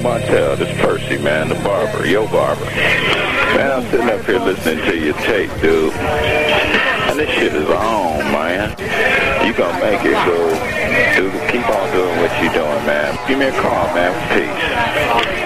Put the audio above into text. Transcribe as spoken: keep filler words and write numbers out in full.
Montel, this Percy, man, the barber, your barber. Man, I'm sitting up here listening to your tape, dude. And this shit is on, man. You gonna make it, dude. Dude, keep on doing what you're doing, man. Give me a call, man. Peace.